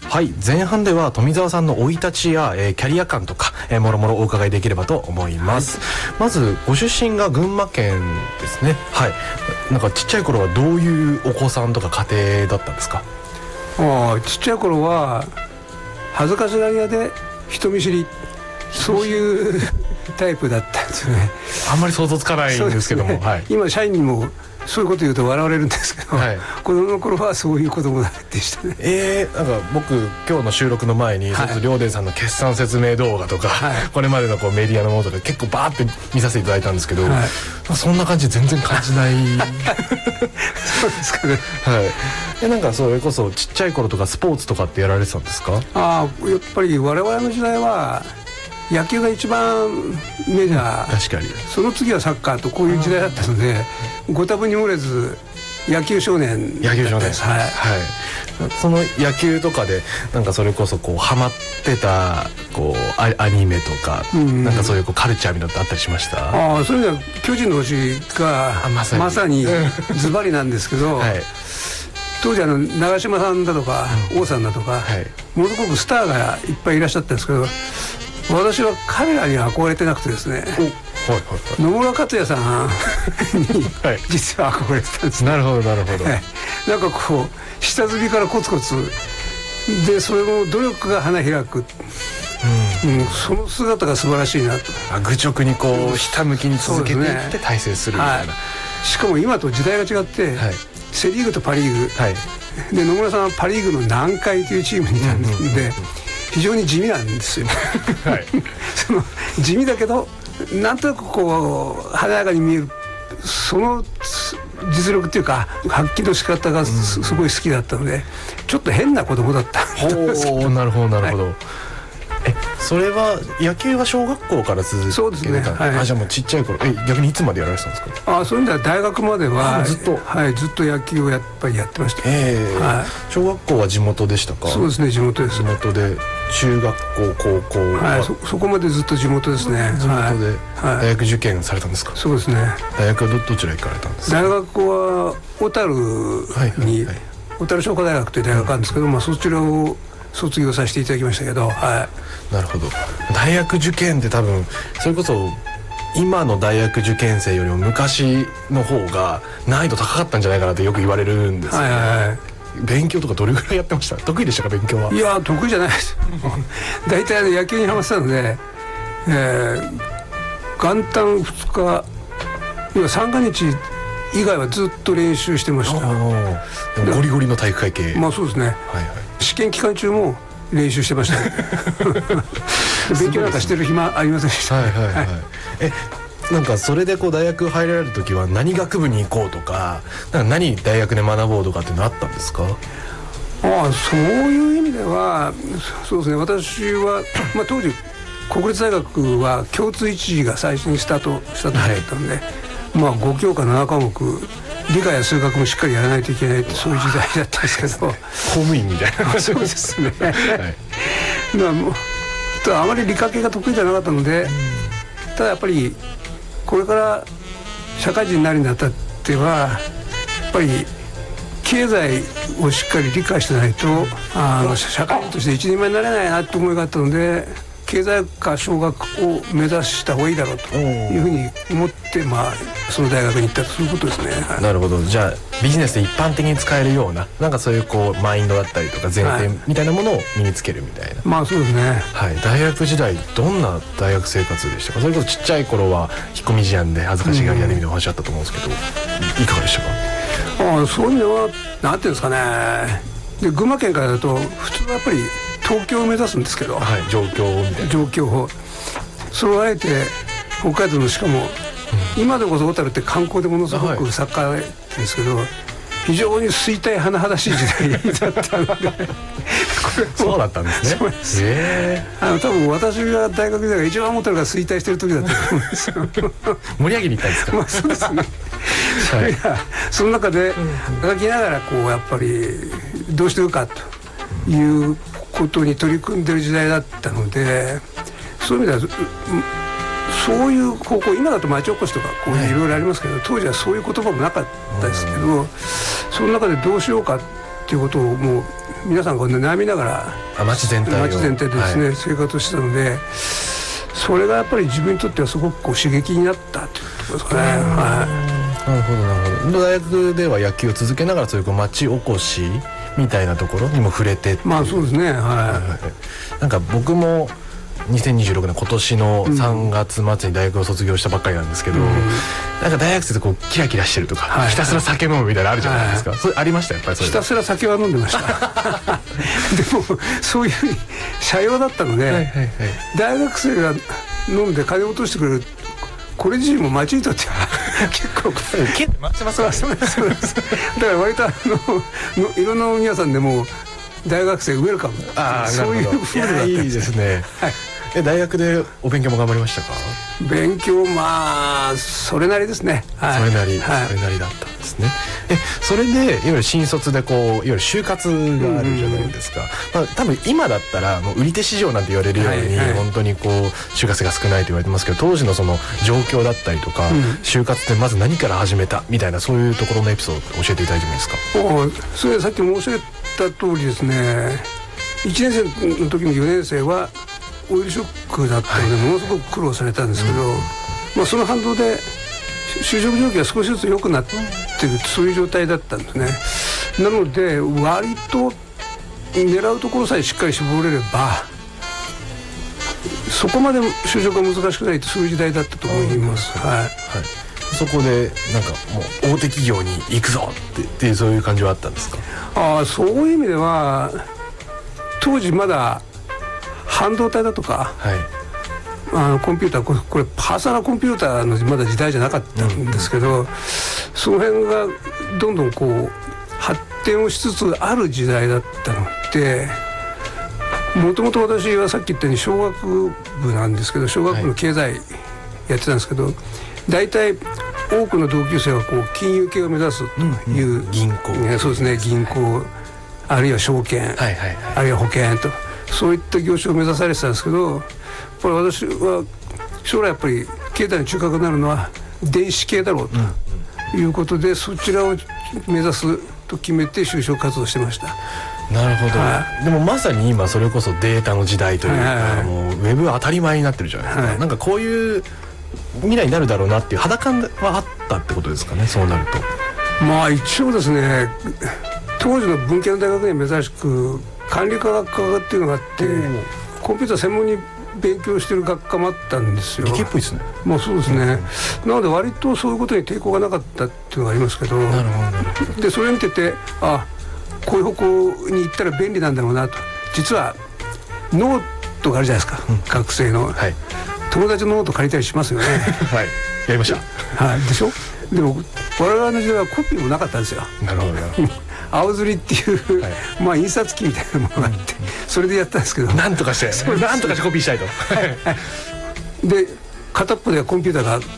はい、前半では富澤さんの生い立ちや、キャリア感とか、もろもろお伺いできればと思います、まずご出身が群馬県ですね。はい、なんかちっちゃい頃はどういうお子さんとか家庭だったんですか？ ちっちゃい頃は恥ずかしがり屋で人見知り、そういうタイプだったんですよね。 あんまり想像つかないんですけども、はい、 今社員にもそういうこと言うと笑われるんですけど、はい、子供の頃はそういう子供でしたね。 なんか僕今日の収録の前に亮伝さんの決算説明動画とか、はい、これまでのこうメディアのものとか結構バーって見させていただいたんですけど、はい、そんな感じ全然感じないそうですかね。 はい、なんかそれこそちっちゃい頃とかスポーツとかってやられてたんですか？ やっぱり我々の時代は野球が一番メジャー、 確かにその次はサッカーとこういう時代だったので、ご多分に漏れず野球少年だったです。はい、はい、 その野球とかでなんかそれこそこうハマってたこうアニメとか、なんかそういうこうカルチャーみたいなのってあったりしました？ それでは巨人の星がまさにズバリなんですけど、はい、当時長嶋さんだとか、王さんだとか、はい、ものすごくスターがいっぱいいらっしゃったんですけど、私は彼らに憧れてなくてですね、野村克也さんに実は憧れてたんです、 なるほどなるほど、 なんかこう下積みからコツコツで、それの努力が花開く、その姿が素晴らしいなと。 愚直にこうひたむきに続けていって大成するみたいな、 しかも今と時代が違って、セ・リーグとパ・リーグ、で野村さんはパ・リーグの南海というチームにいたんで、非常に地味なんですよ、はい、その地味だけどなんとなくこう華やかに見える、その実力っていうか発揮の仕方がすごい好きだったので、ちょっと変な子供だったんですけど。 なるほどなるほど、はい、それは野球は小学校から続けてた？ そうですね、はい、 じゃあもうちっちゃい頃逆にいつまでやられてたんですか？ そういう意味では大学まではずっと、 ずっと野球をやっぱりやってました。 小学校は地元でしたか？ そうですね、地元です。 地元で中学校高校は、 そこまでずっと地元ですね。 地元で大学受験されたんですか？ そうですね。 大学はどちら行かれたんですか？ 大学は小樽に、小樽商科大学という大学があるんですけど、そちらを卒業させていただきましたけど、 なるほど。大学受験って多分それこそ今の大学受験生よりも昔の方が難易度高かったんじゃないかなってよく言われるんですよね。勉強とかどれぐらいやってました？得意でしたか、勉強は？ いや得意じゃないです大体野球にハマってたので、元旦2日要は三が日以外はずっと練習してました。 ゴリゴリの体育会系。 そうですね、試験期間中も練習してました勉強なんかしてる暇ありませんでした。 なんかそれでこう大学入られる時は何学部に行こうとか、何大学で学ぼうとかっていうのあったんですか？ そういう意味ではそうですね、私は、当時国立大学は共通一次が最初にスタートした時だったんで、5教科7科目理科や数学もしっかりやらないといけないって、そういう時代だったんですけど公務員みたいなそうですねあまり理科系が得意じゃなかったので、ただやっぱりこれから社会人になるにあたってはやっぱり経済をしっかり理解してないと社会人として一人前になれないなって思いがあったので、経済科商学を目指した方がいいだろうというふうに思って、その大学に行ったと、そういうことですね。 なるほど。じゃあビジネスで一般的に使えるような、なんかそういうこうマインドだったりとか前提みたいなものを身につけるみたいな。 そうですね。 大学時代どんな大学生活でしたか？それこそちっちゃい頃は引っ込み思案で恥ずかしがり屋でみたいなお話あったと思うんですけど、いかがでしたか？ そういう意味ではなんていうんですかね。で群馬県からだと普通はやっぱり東京を目指すんですけど、 上京みたいな上京をそれをあえて北海道の、しかも、今でこそ小樽って観光でものすごく栄えてるんですけど、非常に衰退甚だしい時代だったのでそうだったんですね。 そうです。多分私が大学時代が一番小樽が衰退してる時だったと思うんですよ盛り上げに行ったんですか？ そうですねその中で書きながらやっぱりどうしてるかということに取り組んでる時代だったので、そういう意味ではそういう方向、今だと町おこしとかいろいろありますけど、当時はそういう言葉もなかったですけど、その中でどうしようかっていうことをもう皆さんが悩みながら町全体でですね、生活してたので、それがやっぱり自分にとってはすごく刺激になったということですかね。 なるほどなるほど。大学では野球を続けながらそういう町おこしみたいなところにも触れてっていう。 そうですね。 なんか僕も2026年今年の3月末に大学を卒業したばっかりなんですけど、なんか大学生でこうキラキラしてるとか、ひたすら酒飲むみたいなのあるじゃないですか。それありました？やっぱりそれひたすら酒は飲んでましたでもそういう社用だったので、大学生が飲んで金を落としてくれる、これ自身も町にとっては結構ケッ待ってますからね。 だから割といろんな飲み屋さんでも大学生ウェルカム、そういう風だったんです。 いいですね。大学でお勉強も頑張りましたか？ 勉強それなりですね。 それなりだったんですね。それでいわゆる新卒でこういわゆる就活があるじゃないですか。多分今だったらもう売り手市場なんて言われるように本当にこう就活が少ないと言われてますけど、当時のその状況だったりとか、就活ってまず何から始めたみたいな、そういうところのエピソード教えていただいてもいいですか？ それさっき申し上げた通りですね、1年生の時の4年生はオイルショックだったのでものすごく苦労されたんですけど、その反動で就職状況が少しずつ良くなっている、そういう状態だったんですね。なので割と狙うところさえしっかり絞れればそこまで就職が難しくないと、そういう時代だったと思います。 そこでなんかもう大手企業に行くぞっていうそういう感じはあったんですか？ そういう意味では当時まだ半導体だとか、コンピューター、これパーソナルコンピューターのまだ時代じゃなかったんですけど、その辺がどんどんこう発展をしつつある時代だったので、もともと私はさっき言ったように小学部なんですけど、小学部の経済やってたんですけど、大体多くの同級生はこう金融系を目指すという、 銀行、 そうですね、銀行あるいは証券、あるいは保険と、そういった業種を目指されてたんですけど、これ私は将来やっぱり経済の中核になるのは電子系だろうということで、そちらを目指すと決めて就職活動してました。 なるほど、でもまさに今それこそデータの時代というか、もうウェブは当たり前になってるじゃないですか。なんかこういう未来になるだろうなっていう肌感はあったってことですかね、そうなると。 一応ですね、当時の文系の大学に珍しく管理科学科っていうのがあって、コンピューター専門に勉強してる学科もあったんですよ。 理系っぽいですね。 そうですね、なので割とそういうことに抵抗がなかったっていうのがありますけど、でそれを見てて、こういう方向に行ったら便利なんだろうなと。実はノートがあるじゃないですか、学生の、友達のノート借りたりしますよねやりました。 でしょ。でも我々の時代はコピーもなかったんですよ。 なるほど青刷りっていう、印刷機みたいなものがあって、それでやったんですけど、 なんとかしてコピーしたいとで片っぽではコンピューターが